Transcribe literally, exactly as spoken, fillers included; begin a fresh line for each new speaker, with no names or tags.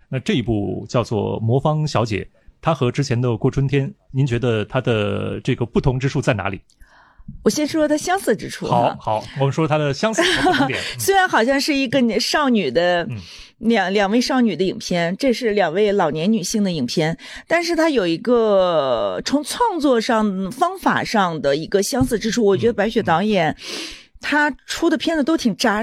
那这一部叫做《魔方小姐》，它和之前的《过春天》，您觉得它的这个不同之处在哪里？
我先说它相似之处。
好好，我们说它的相似和不同点。
虽然好像是一个少女的、嗯、两两位少女的影片，这是两位老年女性的影片，但是它有一个从创作上方法上的一个相似之处。我觉得白雪导演、嗯、他出的片子都挺扎